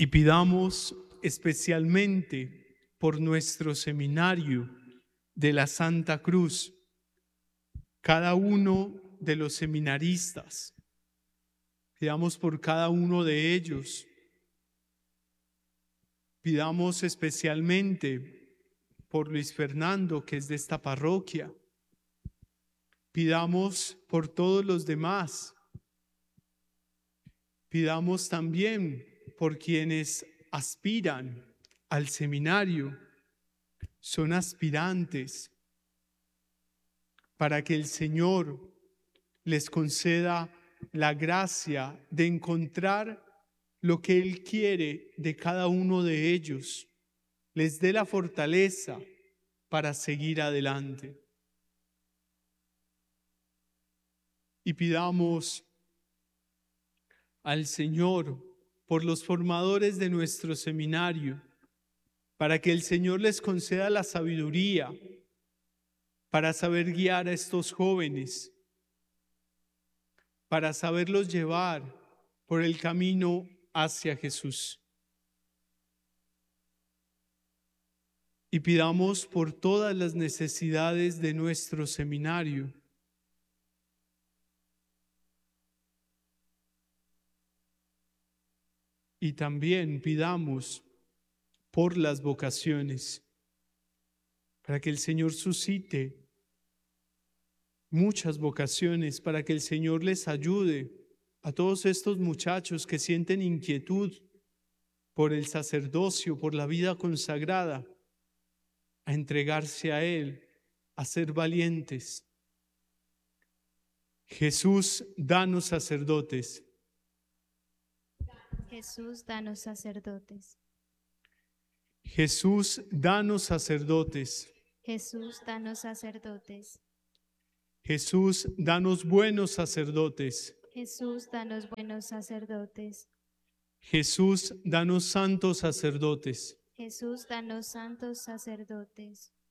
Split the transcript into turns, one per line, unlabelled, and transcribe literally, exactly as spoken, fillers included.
Y pidamos especialmente por nuestro seminario de la Santa Cruz, cada uno de los seminaristas. Pidamos por cada uno de ellos. Pidamos especialmente por Luis Fernando, que es de esta parroquia. Pidamos por todos los demás. Pidamos también por quienes aspiran al seminario, son aspirantes, para que el Señor les conceda la gracia de encontrar lo que Él quiere de cada uno de ellos, les dé la fortaleza para seguir adelante. Y pidamos al Señor por los formadores de nuestro seminario, para que el Señor les conceda la sabiduría para saber guiar a estos jóvenes, para saberlos llevar por el camino hacia Jesús. Y pidamos por todas las necesidades de nuestro seminario. Y también pidamos por las vocaciones, para que el Señor suscite muchas vocaciones, para que el Señor les ayude a todos estos muchachos que sienten inquietud por el sacerdocio, por la vida consagrada, a entregarse a Él, a ser valientes. Jesús, danos sacerdotes.
Jesús, danos sacerdotes.
Jesús, danos sacerdotes.
Jesús, danos sacerdotes.
Jesús, danos buenos sacerdotes.
Jesús, danos buenos sacerdotes.
Jesús, danos santos sacerdotes.
Jesús, danos santos sacerdotes.